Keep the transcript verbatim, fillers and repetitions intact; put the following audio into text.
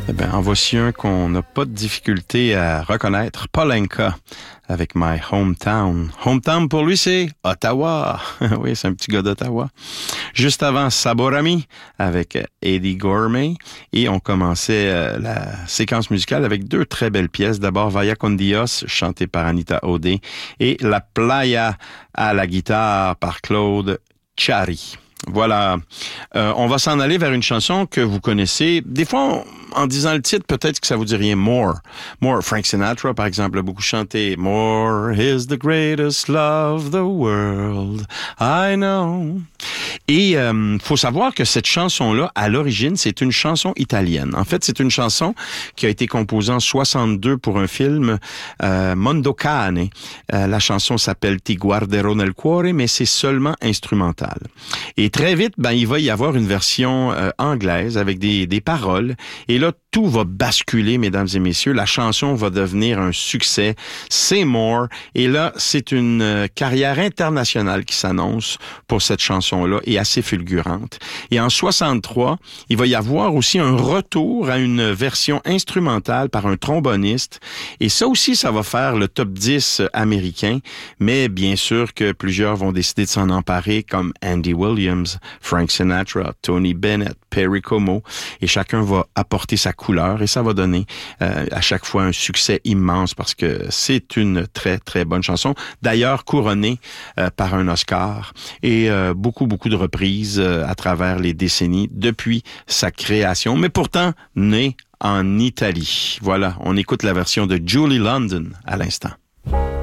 Eh bien, en voici un qu'on n'a pas de difficulté à reconnaître. Paul Anka avec My Hometown. Hometown, pour lui, c'est Ottawa. Oui, c'est un petit gars d'Ottawa. Juste avant, Saborami avec Eddie Gourmet. Et on commençait euh, la séquence musicale avec deux très belles pièces. D'abord, Vaya con Dios, chantée par Anita O'Day. Et La Playa à la guitare par Claude Chari. Voilà. Euh, on va s'en aller vers une chanson que vous connaissez. Des fois, on, en disant le titre, peut-être que ça vous dit rien. More. More. Frank Sinatra, par exemple, a beaucoup chanté. More is the greatest love the world I know. Et euh, faut savoir que cette chanson-là, à l'origine, c'est une chanson italienne. En fait, c'est une chanson qui a été composée en soixante-deux pour un film, euh, Mondo Cane. Euh, la chanson s'appelle Ti guarderò nel cuore, mais c'est seulement instrumental. Et très vite, ben, il va y avoir une version euh, anglaise avec des, des paroles. Et là, tout va basculer, mesdames et messieurs. La chanson va devenir un succès. C'est More. Et là, c'est une euh, carrière internationale qui s'annonce pour cette chanson-là et assez fulgurante. Et en soixante-trois, il va y avoir aussi un retour à une version instrumentale par un tromboniste. Et ça aussi, ça va faire le top dix américain. Mais bien sûr que plusieurs vont décider de s'en emparer, comme Andy Williams, Frank Sinatra, Tony Bennett, Perry Como. Et chacun va apporter sa couleur et ça va donner euh, à chaque fois un succès immense parce que c'est une très, très bonne chanson. D'ailleurs, couronnée euh, par un Oscar et euh, beaucoup, beaucoup de reprises euh, à travers les décennies depuis sa création, mais pourtant née en Italie. Voilà, on écoute la version de Julie London à l'instant.